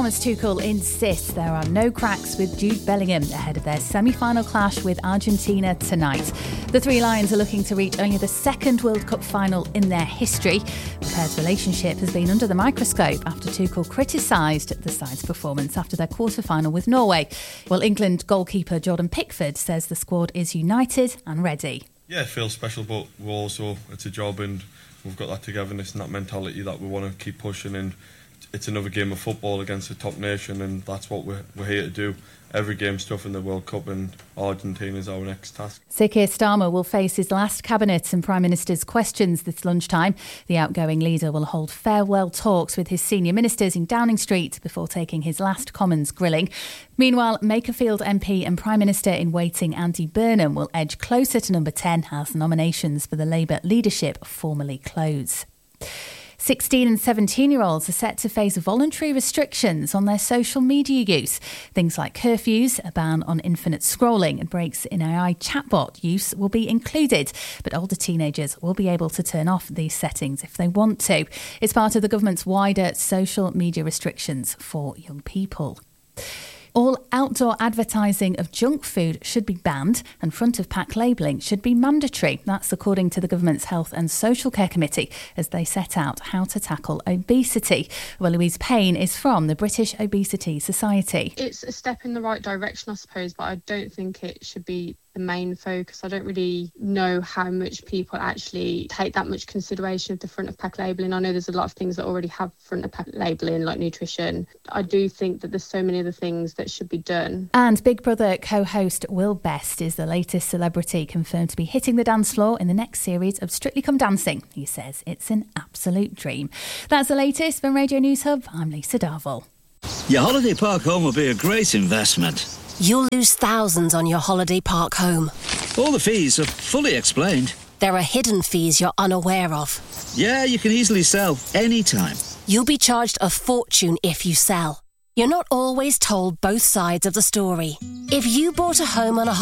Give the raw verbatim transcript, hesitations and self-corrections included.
Thomas Tuchel insists there are no cracks with Jude Bellingham ahead of their semi-final clash with Argentina tonight. The Three Lions are looking to reach only the second World Cup final in their history. The pairs' relationship has been under the microscope after Tuchel criticised the side's performance after their quarter-final with Norway. Well, England goalkeeper Jordan Pickford says the squad is united and ready. Yeah, it feels special, but we're also, it's a job and we've got that togetherness and that mentality that we want to keep pushing, and it's another game of football against a top nation, and that's what we're, we're here to do. Every game's tough in the World Cup, and Argentina is our next task. Sir Keir Starmer will face his last Cabinet and Prime Minister's questions this lunchtime. The outgoing leader will hold farewell talks with his senior ministers in Downing Street before taking his last Commons grilling. Meanwhile, Makerfield M P and Prime Minister in waiting Andy Burnham will edge closer to number ten as nominations for the Labour leadership formally close. sixteen and seventeen-year-olds are set to face voluntary restrictions on their social media use. Things like curfews, a ban on infinite scrolling and breaks in A I chatbot use will be included. But older teenagers will be able to turn off these settings if they want to. It's part of the government's wider social media restrictions for young people. All outdoor advertising of junk food should be banned and front-of-pack labelling should be mandatory. That's according to the government's Health and Social Care Committee as they set out how to tackle obesity. Well, Louise Payne is from the British Obesity Society. It's a step in the right direction, I suppose, but I don't think it should be the main focus. I don't really know how much people actually take that much consideration of the front of pack labelling. I know there's a lot of things that already have front of pack labelling, like nutrition. I do think that there's so many other things that should be done. And Big Brother co-host Will Best is the latest celebrity confirmed to be hitting the dance floor in the next series of Strictly Come Dancing. He says it's an absolute dream. That's the latest from Radio News Hub. I'm Lisa Darville. Your holiday park home will be a great investment. You'll lose thousands on your holiday park home. All the fees are fully explained. There are hidden fees you're unaware of. Yeah, you can easily sell anytime. You'll be charged a fortune if you sell. You're not always told both sides of the story. If you bought a home on a